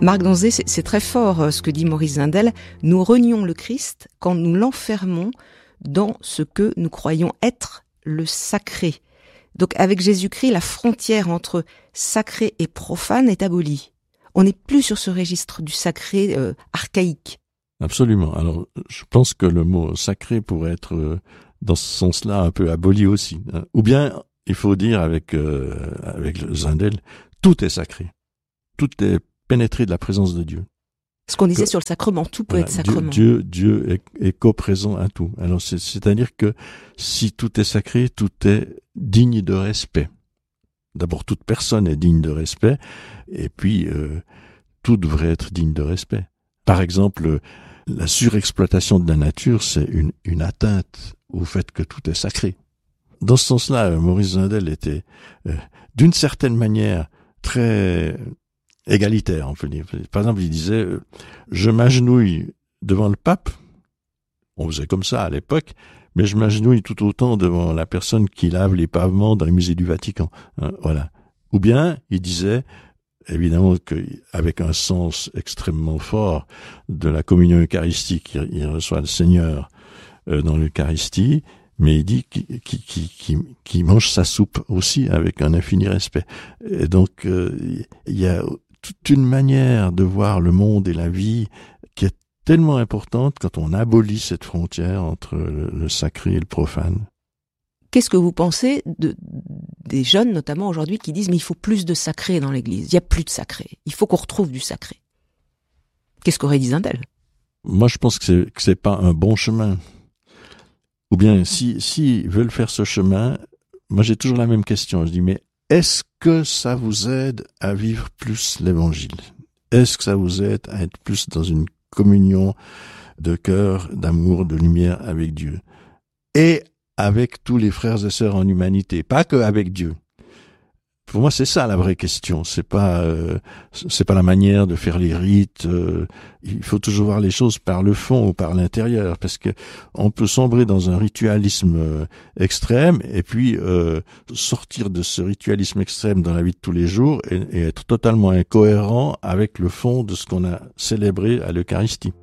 Marc Donzé, c'est très fort ce que dit Maurice Zindel. Nous renions le Christ quand nous l'enfermons dans ce que nous croyons être le sacré. Donc avec Jésus-Christ, la frontière entre sacré et profane est abolie. On n'est plus sur ce registre du sacré archaïque. Absolument. Alors je pense que le mot sacré pourrait être dans ce sens-là un peu aboli aussi. Ou bien, il faut dire avec Zindel, tout est sacré. Tout est pénétré de la présence de Dieu. Ce qu'on disait sur le sacrement, tout peut être sacrement. Dieu est coprésent à tout. Alors c'est-à-dire que si tout est sacré, tout est digne de respect. D'abord, toute personne est digne de respect, et puis tout devrait être digne de respect. Par exemple, la surexploitation de la nature, c'est une atteinte au fait que tout est sacré. Dans ce sens-là, Maurice Zindel était, d'une certaine manière, très égalitaire, on peut dire. Par exemple, il disait je m'agenouille devant le pape. On faisait comme ça à l'époque, mais je m'agenouille tout autant devant la personne qui lave les pavements dans les musées du Vatican. Voilà. Ou bien, il disait, évidemment qu'avec un sens extrêmement fort de la communion eucharistique, il reçoit le Seigneur dans l'Eucharistie, mais il dit qu'il mange sa soupe aussi avec un infini respect. Et donc, il y a toute une manière de voir le monde et la vie qui est tellement importante quand on abolit cette frontière entre le sacré et le profane. Qu'est-ce que vous pensez des jeunes, notamment aujourd'hui, qui disent « mais il faut plus de sacré dans l'Église, il n'y a plus de sacré, il faut qu'on retrouve du sacré ». Qu'est-ce qu'aurait dit Zindel ? Moi, je pense que c'est pas un bon chemin. Ou bien, si veulent faire ce chemin, moi j'ai toujours la même question. Je dis, mais est-ce que ça vous aide à vivre plus l'Évangile ? Est-ce que ça vous aide à être plus dans une communion de cœur, d'amour, de lumière avec Dieu ? Et avec tous les frères et sœurs en humanité, pas que avec Dieu. Pour moi, c'est ça la vraie question. C'est pas la manière de faire les rites. Il faut toujours voir les choses par le fond ou par l'intérieur, parce que on peut sombrer dans un ritualisme extrême et puis sortir de ce ritualisme extrême dans la vie de tous les jours et être totalement incohérent avec le fond de ce qu'on a célébré à l'Eucharistie.